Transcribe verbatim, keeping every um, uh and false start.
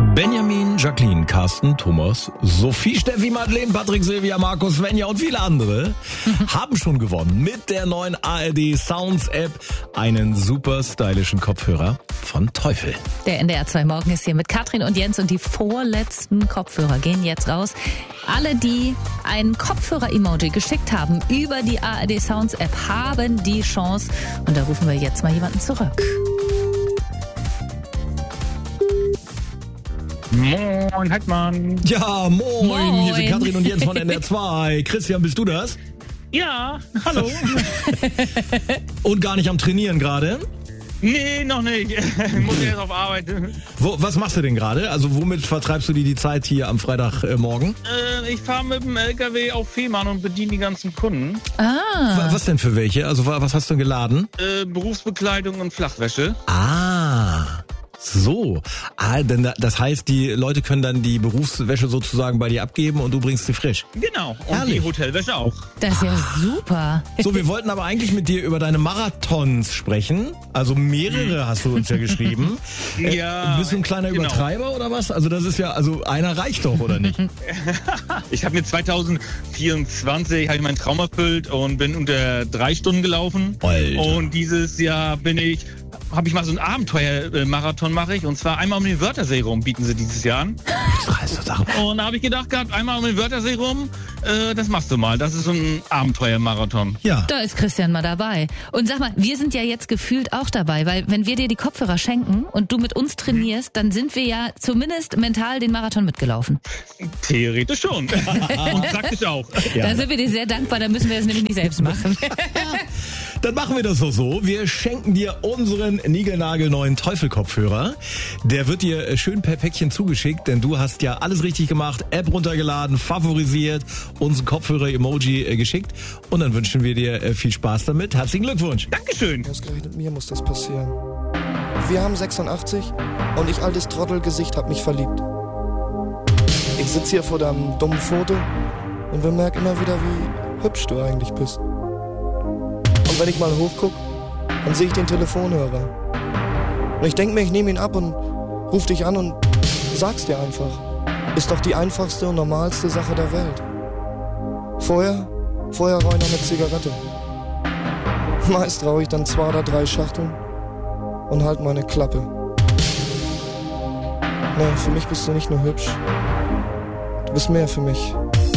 Benjamin, Jacqueline, Carsten, Thomas, Sophie, Steffi, Madeleine, Patrick, Silvia, Markus, Svenja und viele andere haben schon gewonnen mit der neuen A R D Sounds App einen super stylischen Kopfhörer von Teufel. Der N D R zwei Morgen ist hier mit Katrin und Jens und die vorletzten Kopfhörer gehen jetzt raus. Alle, die ein Kopfhörer-Emoji geschickt haben über die A R D Sounds App, haben die Chance. Und da rufen wir jetzt mal jemanden zurück. Moin, Heidmann. Ja, moin, Moin. Hier sind Katrin und Jens von N D R zwei. Christian, bist du das? Ja, hallo. Und gar nicht am Trainieren gerade? Nee, noch nicht. Ich muss erst auf Arbeit. Wo, was machst du denn gerade? Also womit vertreibst du dir die Zeit hier am Freitagmorgen? Äh, ich fahre mit dem L K W auf Fehmarn und bediene die ganzen Kunden. Ah. Was denn für welche? Also was hast du geladen? Äh, Berufsbekleidung und Flachwäsche. Ah, so. Ah, denn da- das heißt, die Leute können dann die Berufswäsche sozusagen bei dir abgeben und du bringst sie frisch. Genau. Und Herrlich. die Hotelwäsche auch. Das ist ja super. So, wir wollten aber eigentlich mit dir über deine Marathons sprechen. Also mehrere hast du uns ja geschrieben. Äh, Ja, bist du ein kleiner genau. Übertreiber oder was? Also das ist ja, also einer reicht doch, oder nicht? Ich habe mir zwanzig vierundzwanzig hab ich meinen Traum erfüllt und bin unter drei Stunden gelaufen. Alter. Und dieses Jahr bin ich, habe ich mal so einen Abenteuermarathon mache ich. Und zwar einmal um den Wörthersee rum bieten sie dieses Jahr an. Also, sag mal. Und da habe ich gedacht gehabt, einmal um den Wörthersee rum, äh, das machst du mal. Das ist so ein Abenteuermarathon. Ja. Da ist Christian mal dabei. Und sag mal, wir sind ja jetzt gefühlt auch dabei, weil wenn wir dir die Kopfhörer schenken und du mit uns trainierst, dann sind wir ja zumindest mental den Marathon mitgelaufen. Theoretisch schon. Und praktisch auch. Ja. Da sind wir dir sehr dankbar, da müssen wir es nämlich nicht selbst machen. Dann machen wir das doch so. Wir schenken dir unseren niegelnagelneuen Teufel-Kopfhörer. Der wird dir äh, schön per Päckchen zugeschickt, denn du hast ja alles richtig gemacht. App runtergeladen, favorisiert, uns ein Kopfhörer-Emoji äh, geschickt. Und dann wünschen wir dir äh, viel Spaß damit. Herzlichen Glückwunsch. Dankeschön. Ausgerechnet mir muss das passieren. Wir haben sechsundachtzig und ich, altes Trottelgesicht, hab mich verliebt. Ich sitz hier vor deinem dummen Foto und bemerk immer wieder, wie hübsch du eigentlich bist. Und wenn ich mal hochguck, dann sehe ich den Telefonhörer. Und ich denk mir, ich nehme ihn ab und ruf dich an und sag's dir einfach. Ist doch die einfachste und normalste Sache der Welt. Vorher, vorher rauch ich noch eine Zigarette. Meist rauche ich dann zwei oder drei Schachteln und halt meine Klappe. Nee, für mich bist du nicht nur hübsch. Du bist mehr für mich.